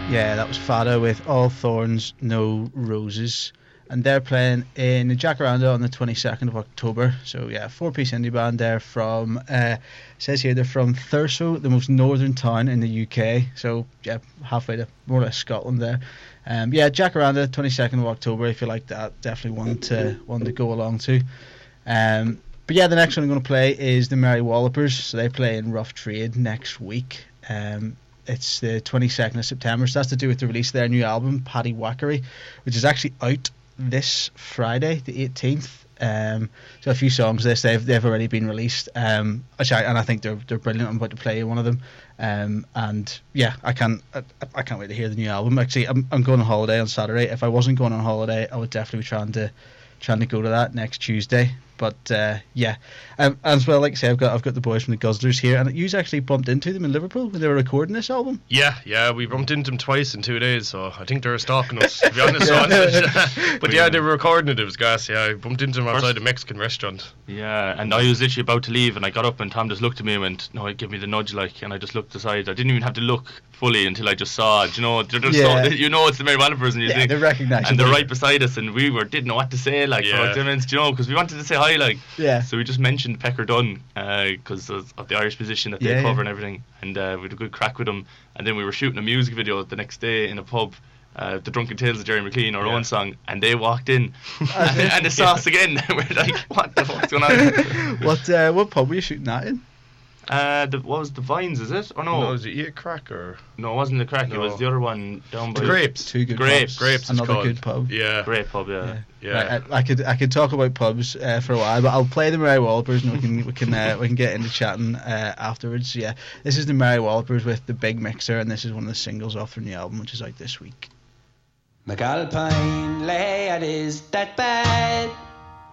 Yeah, that was Fada with All Thorns, No Roses. And they're playing in Jacaranda on the 22nd of October. So, yeah, 4-piece indie band there from, says here they're from Thurso, the most northern town in the UK. So, yeah, halfway to more or less Scotland there. Yeah, Jacaranda, 22nd of October, if you like that. Definitely one to go along to. But yeah, the next one I'm going to play is the Merry Wallopers. So they play in Rough Trade next week. It's the 22nd of September, so that's to do with the release of their new album, Paddy Wackery, which is actually out this Friday, the 18th. So a few songs of this they've already been released, and I think they're brilliant. I'm about to play one of them, and yeah, I can't wait to hear the new album. Actually, I'm going on holiday on Saturday. If I wasn't going on holiday, I would definitely be trying to go to that next Tuesday. But yeah, as well, like I say, I've got the boys from the Guzzlers here, and you actually bumped into them in Liverpool when they were recording this album. Yeah, we bumped into them twice in 2 days, so I think they were stalking us, to be honest. But yeah, they were recording it. It was gas. Yeah, I bumped into them outside a Mexican restaurant. Yeah, and I was literally about to leave, and I got up, and Tom just looked at me and went, "No, give me the nudge," and I just looked aside. I didn't even have to look fully until I just saw it. They're just so, it's the Merry Wallopers, and you think they're recognisable, and they're right beside us, and we didn't know what to say, for because we wanted to say hi, So we just mentioned Pecker Dunn because of the Irish position that they cover and everything, and we had a good crack with them. And then we were shooting a music video the next day in a pub, The Drunken Tales of Jerry McLean, our own song, and they walked in and they saw us again. We're like, what the fuck's going on? What pub were you shooting that in? What was the Vines, is it? Or no? No, was it Eat a Crack or? No, it wasn't the Crack. No. It was the other one down by the Grapes. Two good Grapes. Grapes. Another good pub. Yeah. Great pub. Yeah. I could talk about pubs for a while, but I'll play the Merry Wallopers and we can get into chatting afterwards. Yeah, this is the Merry Wallopers with the Big Mixer, and this is one of the singles off their new album, which is out this week. McAlpine layout is that bad.